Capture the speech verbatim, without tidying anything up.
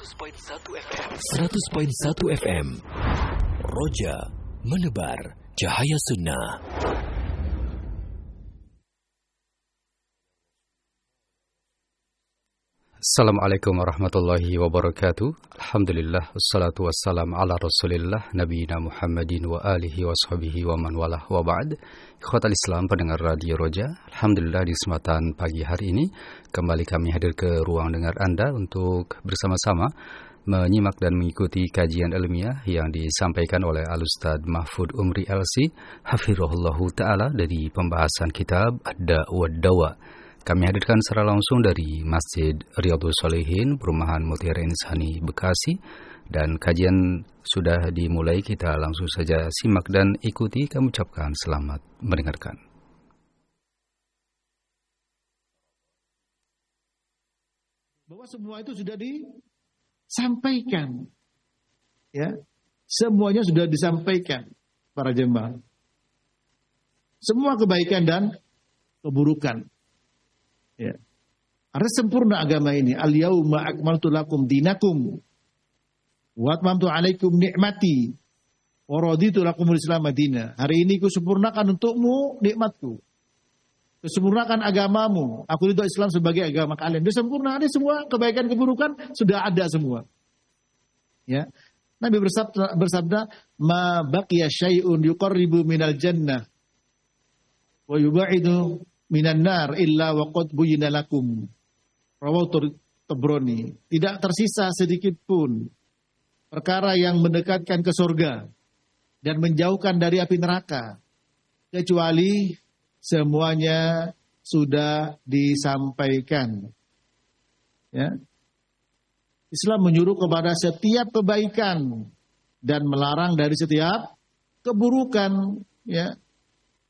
seratus koma satu F M. Roja menebar cahaya sunnah. Assalamualaikum warahmatullahi wabarakatuh. Alhamdulillah, wassalatu wassalam ala rasulillah, nabiyina Muhammadin wa alihi wa sahbihi wa man walah wa ba'd. Ikhwatal Islam, pendengar Radio Roja, Alhamdulillah di kesempatan pagi hari ini kembali kami hadir ke ruang dengar Anda untuk bersama-sama menyimak dan mengikuti kajian ilmiah yang disampaikan oleh Al-Ustadz Mahfud Umri L C Hafirullahu Ta'ala dari pembahasan kitab Ad-Da'wa Dawa. Kami hadirkan secara langsung dari Masjid Riyadhus Shalihin, Perumahan Mutiara Insani, Bekasi. Dan kajian sudah dimulai, kita langsung saja simak dan ikuti. Kami ucapkan selamat mendengarkan. Bahwa semua itu sudah disampaikan. Ya, semuanya sudah disampaikan para jemaah. Semua kebaikan dan keburukan. Ya. Karena sempurna agama ini. Al-yauma akmaltu lakum dinakum wa atmamtu alaikum ni'mati wa raditu lakumul Islam madina. Hari ini ku sempurnakan untukmu nikmatku. Kesempurnakan agamamu. Aku ridho Islam sebagai agama kalian. Dia sempurna, ada semua kebaikan keburukan sudah ada semua. Ya. Nabi bersabda, bersabda ma baqiya syai'un yuqarribu minal jannah wa yubaidu minan nar illa waqad buyyina lakum. Rawahu Tabrani. Tidak tersisa sedikit pun perkara yang mendekatkan ke surga dan menjauhkan dari api neraka kecuali semuanya sudah disampaikan. Ya. Islam menyuruh kepada setiap kebaikan dan melarang dari setiap keburukan, ya.